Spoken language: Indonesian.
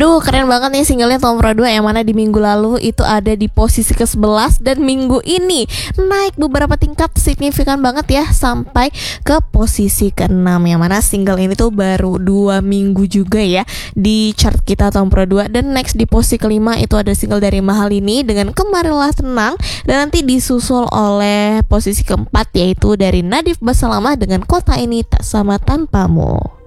Aduh, keren banget nih singlenya Tom Pro 2 yang mana di minggu lalu itu ada di posisi ke-11 dan minggu ini naik beberapa tingkat signifikan banget ya sampai ke posisi ke-6, yang mana single ini tuh baru 2 minggu juga ya di chart kita Tom Pro 2. Dan next di posisi ke-5 itu ada single dari Mahalini dengan Kemarilah Tenang, dan nanti disusul oleh posisi ke-4 yaitu dari Nadif Basalamah dengan Kota Ini Tak Sama Tanpamu.